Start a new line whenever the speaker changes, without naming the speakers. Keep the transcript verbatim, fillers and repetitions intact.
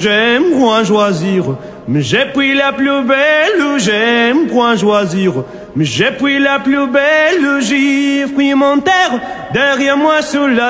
j'aime point choisir, mais j'ai pris la plus belle, j'aime point choisir, mais j'ai pris la plus belle, j'ai pris mon terre derrière moi sous la